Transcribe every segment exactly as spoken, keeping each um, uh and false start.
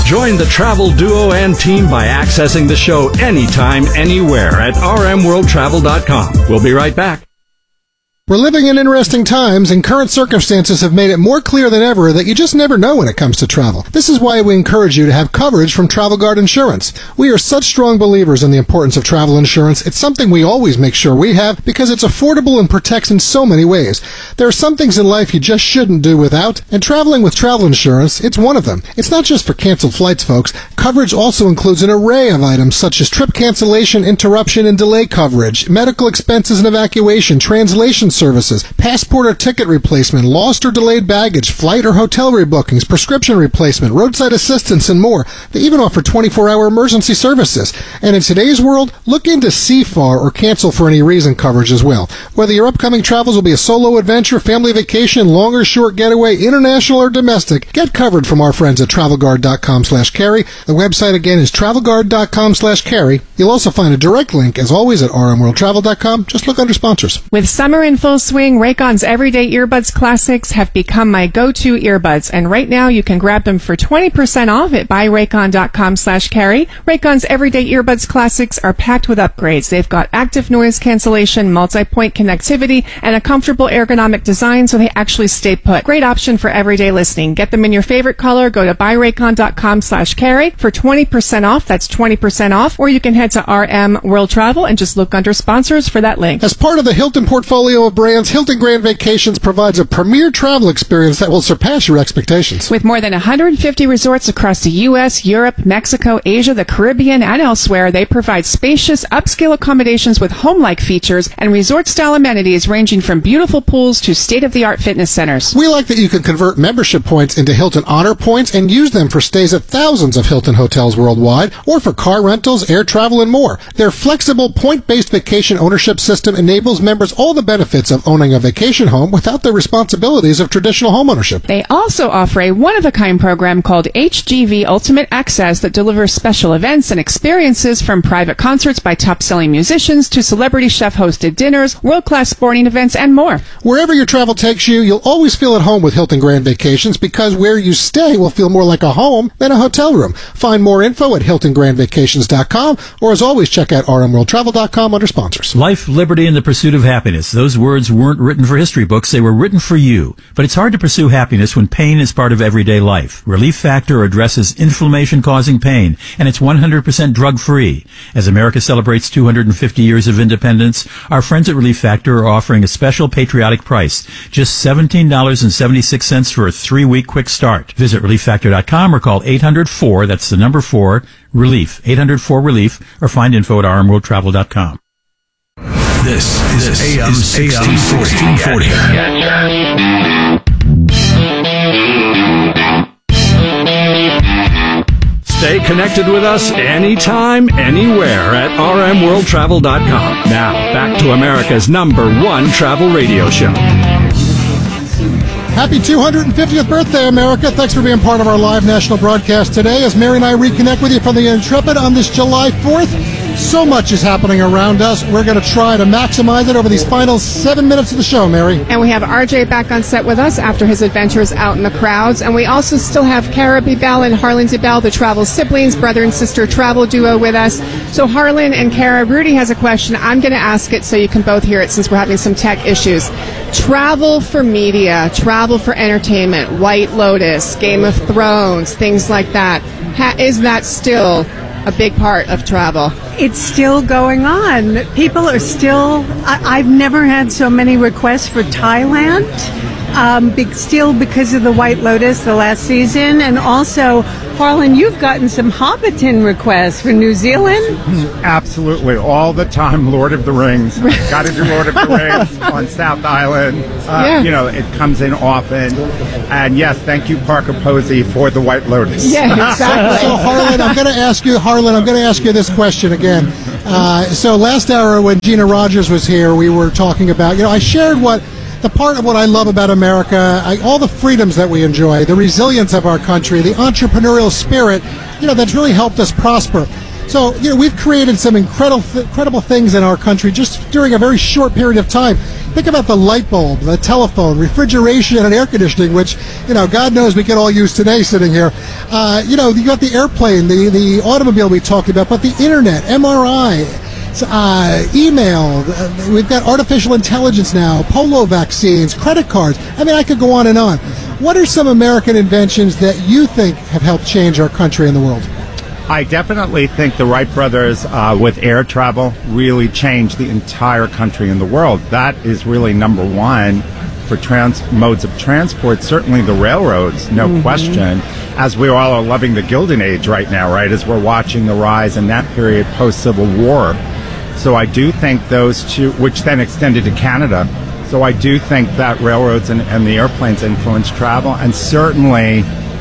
Join the travel duo and team by accessing the show anytime, anywhere at r m world travel dot com. We'll be right back. We're living in interesting times, and current circumstances have made it more clear than ever that you just never know when it comes to travel. This is why we encourage you to have coverage from Travel Guard Insurance. We are such strong believers in the importance of travel insurance. It's something we always make sure we have because it's affordable and protects in so many ways. There are some things in life you just shouldn't do without, and traveling with travel insurance, it's one of them. It's not just for canceled flights, folks. Coverage also includes an array of items such as trip cancellation, interruption, and delay coverage, medical expenses and evacuation, translation services, passport or ticket replacement, lost or delayed baggage, flight or hotel rebookings, prescription replacement, roadside assistance, and more. They even offer twenty-four hour emergency services. And in today's world, look into C F A R or cancel for any reason coverage as well. Whether your upcoming travels will be a solo adventure, family vacation, long or short getaway, international or domestic, get covered from our friends at travel guard dot com slash carry. The website again is travel guard dot com slash carry. You'll also find a direct link, as always, at r m world travel dot com. Just look under sponsors. With summer in full swing, Raycon's Everyday Earbuds Classics have become my go-to earbuds, and right now you can grab them for twenty percent off at buy raycon dot com slash carry. Raycon's Everyday Earbuds Classics are packed with upgrades. They've got active noise cancellation, multi-point connectivity, and a comfortable ergonomic design so they actually stay put. Great option for everyday listening. Get them in your favorite color. Go to buy raycon dot com slash carry for twenty percent off. That's twenty percent off. Or you can head to R M World Travel and just look under sponsors for that link. As part of the Hilton portfolio of brands, Hilton Grand Vacations provides a premier travel experience that will surpass your expectations. With more than one hundred fifty resorts across the U S, Europe, Mexico, Asia, the Caribbean, and elsewhere, they provide spacious, upscale accommodations with home-like features and resort-style amenities ranging from beautiful pools to state-of-the-art fitness centers. We like that you can convert membership points into Hilton Honor Points and use them for stays at thousands of Hilton hotels worldwide, or for car rentals, air travel, and more. Their flexible, point-based vacation ownership system enables members all the benefits of owning a vacation home without the responsibilities of traditional homeownership. They also offer a one-of-a-kind program called H G V Ultimate Access that delivers special events and experiences, from private concerts by top-selling musicians to celebrity chef-hosted dinners, world-class sporting events, and more. Wherever your travel takes you, you'll always feel at home with Hilton Grand Vacations, because where you stay will feel more like a home than a hotel room. Find more info at hilton grand vacations dot com, or as always, check out r m world travel dot com under sponsors. Life, liberty, and the pursuit of happiness. Those words weren't written for history books, they were written for you. But it's hard to pursue happiness when pain is part of everyday life. Relief Factor addresses inflammation-causing pain, and it's one hundred percent drug-free. As America celebrates two hundred fifty years of independence, our friends at Relief Factor are offering a special patriotic price, just seventeen dollars and seventy-six cents for a three-week quick start. Visit relief factor dot com or call eight hundred four, that's the number four, RELIEF, eight hundred four RELIEF, or find info at r m world travel dot com. This is this A M sixteen forty. Stay connected with us anytime, anywhere at r m world travel dot com. Now, back to America's number one travel radio show. Happy two hundred fiftieth birthday, America. Thanks for being part of our live national broadcast today as Mary and I reconnect with you from the Intrepid on this July fourth. So much is happening around us. We're going to try to maximize it over these final seven minutes of the show, Mary. And we have R J back on set with us after his adventures out in the crowds. And we also still have Cara Bebel and Harlan DeBell, the travel siblings, brother and sister travel duo, with us. So Harlan and Cara, Rudy has a question. I'm going to ask it so you can both hear it since we're having some tech issues. Travel for media, travel for entertainment, White Lotus, Game of Thrones, things like that. Ha- is that still a big part of travel? It's still going on. People are still, I, I've never had so many requests for Thailand, um, big, still because of the White Lotus the last season. And also, Harlan, you've gotten some Hobbiton requests for New Zealand? Absolutely. All the time, Lord of the Rings. Got to do Lord of the Rings on South Island. Uh, yeah. You know, it comes in often. And yes, thank you, Parker Posey, for the White Lotus. Yeah, exactly. So, Harlan, I'm going to ask you, Harlan, I'm going to ask you this question again. Uh, so last hour when Gina Rogers was here, we were talking about, you know, I shared what the part of what I love about America, I, all the freedoms that we enjoy, the resilience of our country, the entrepreneurial spirit, you know, that's really helped us prosper. So, you know, we've created some incredible, incredible things in our country just during a very short period of time. Think about the light bulb, the telephone, refrigeration, and air conditioning, which, you know, God knows we could all use today sitting here. Uh, you know, you got the airplane, the, the automobile we talked about, but the internet, M R I, uh, email, uh, we've got artificial intelligence now, polio vaccines, credit cards. I mean, I could go on and on. What are some American inventions that you think have helped change our country and the world? I definitely think the Wright brothers uh, with air travel really changed the entire country and the world. That is really number one for trans modes of transport, certainly the railroads, no mm-hmm. question, as we all are loving the Gilded Age right now, right, as we're watching the rise in that period post-Civil War. So I do think those two, which then extended to Canada, so I do think that railroads and, and the airplanes influenced travel, and certainly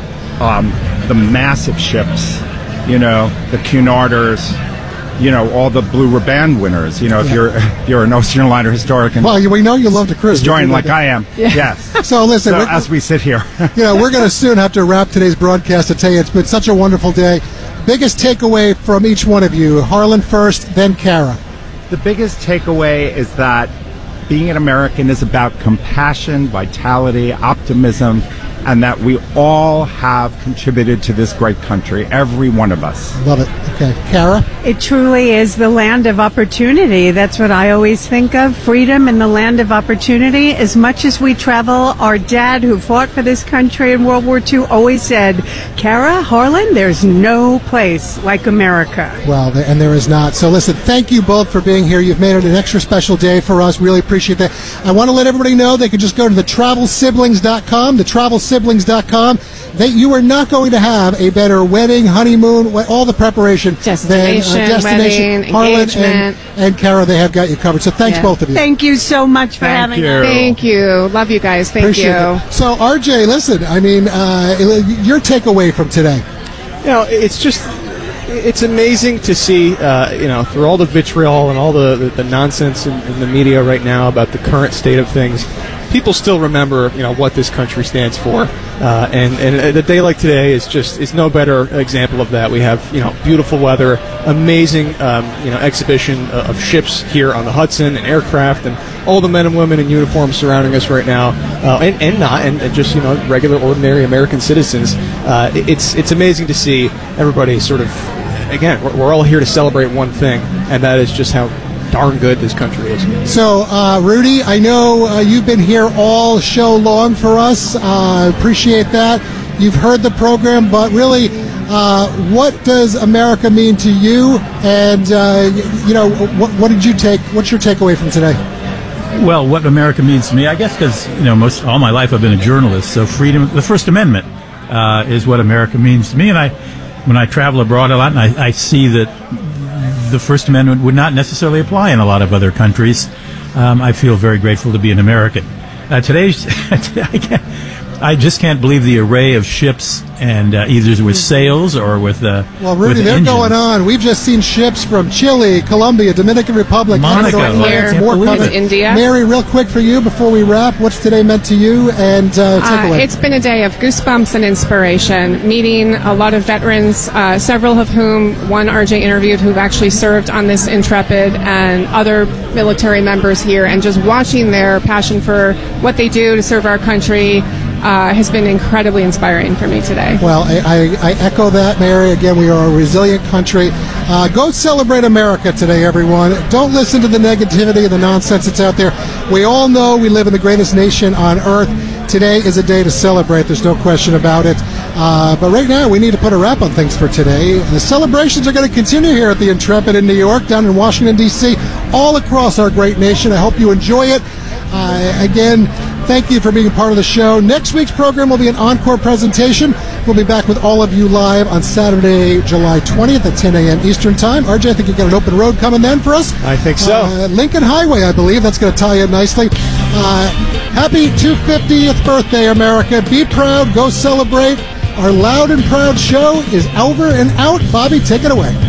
um, the massive ships, you know, the Cunarders, you know, all the Blue Ribbon winners. You know, if yeah. you're if you're an ocean liner historian, well, we know you love to cruise, historian like I am. Yeah. Yes. So listen, so as we sit here, you know, we're going to soon have to wrap today's broadcast. I tell you, it's been such a wonderful day. Biggest takeaway from each one of you, Harlan first, then Kara. The biggest takeaway is that being an American is about compassion, vitality, optimism, and that we all have contributed to this great country, every one of us. Love it. Okay. Kara? It truly is the land of opportunity. That's what I always think of, freedom and the land of opportunity. As much as we travel, our dad, who fought for this country in World War Two, always said, Kara, Harlan, there's no place like America. Well, and there is not. So listen, thank you both for being here. You've made it an extra special day for us. Really appreciate that. I want to let everybody know they can just go to the travel siblings dot com, the travel siblings dot com. That you are not going to have a better wedding, honeymoon, all the preparation destination, than uh, destination. Wedding, Harlan engagement. and, and Kara, they have got you covered. So thanks yeah. both of you. Thank you so much for Thank having you. us. Thank you. Love you guys. Thank Appreciate you. It. So R J, listen, I mean, uh, your takeaway from today. You know, it's just, it's amazing to see, uh, you know, through all the vitriol and all the, the, the nonsense in, in the media right now about the current state of things, people still remember, you know, what this country stands for, uh, and and a day like today is just is no better example of that. We have, you know, beautiful weather, amazing, um, you know, exhibition of ships here on the Hudson and aircraft, and all the men and women in uniform surrounding us right now, uh, and and not, and, and just, you know, regular, ordinary American citizens. Uh, it's it's amazing to see everybody sort of, again, we're, we're all here to celebrate one thing, and that is just how darn good this country is. So, uh, Rudy, I know uh, you've been here all show long for us. Uh, appreciate that. You've heard the program, but really, uh, what does America mean to you? And, uh, you know, what, what did you take? What's your takeaway from today? Well, what America means to me, I guess, because, you know, most all my life I've been a journalist, so freedom, the First Amendment uh, is what America means to me. And I, when I travel abroad a lot, and I, I see that the First Amendment would not necessarily apply in a lot of other countries, um, I feel very grateful to be an American. Uh, today's, I, can't, I just can't believe the array of ships, and uh, either with sails or with uh, well, Rudy, with they're engines. going on. We've just seen ships from Chile, Colombia, Dominican Republic, Monaco, Canada, here, more in coming. India. Mary, real quick for you before we wrap, what's today meant to you? And uh, take Uh, away. it's been a day of goosebumps and inspiration, meeting a lot of veterans, uh, several of whom one R J interviewed who've actually served on this Intrepid, and other military members here, and just watching their passion for what they do to serve our country uh, has been incredibly inspiring for me today. Well, I, I, I echo that, Mary. Again, we are a resilient country. Uh, go celebrate America today, everyone. Don't listen to the negativity and the nonsense that's out there. We all know we live in the greatest nation on earth. Today is a day to celebrate. There's no question about it. Uh, but right now, we need to put a wrap on things for today. The celebrations are going to continue here at the Intrepid in New York, down in Washington, D C, all across our great nation. I hope you enjoy it. Uh, again, thank you for being a part of the show. Next week's program will be an encore presentation. We'll be back with all of you live on Saturday, July twentieth at ten a.m. Eastern Time. R J, I think you've got an open road coming then for us. I think so. Uh, Lincoln Highway, I believe. That's going to tie in nicely. Uh, happy two hundred fiftieth birthday, America. Be proud. Go celebrate. Our loud and proud show is over and out. Bobby, take it away.